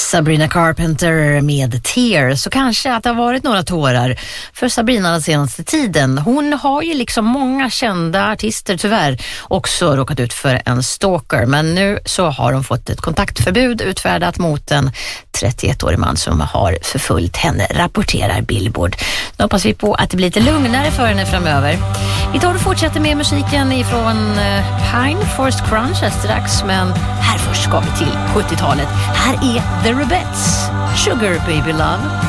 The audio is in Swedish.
Sabrina Carpenter med Tears, så kanske att det har varit några tårar för Sabrina den senaste tiden. Hon har ju liksom många kända artister tyvärr också råkat ut för en stalker, men nu så har hon fått ett kontaktförbud utfärdat mot en 31-årig man som har förföljt henne, rapporterar Billboard. Nu hoppas vi på att det blir lite lugnare för henne framöver. Vi tar och fortsätter med musiken ifrån Pine Forest Crunch strax, men här först ska vi till 70-talet. Här är The Rubettes, Sugar Baby Love.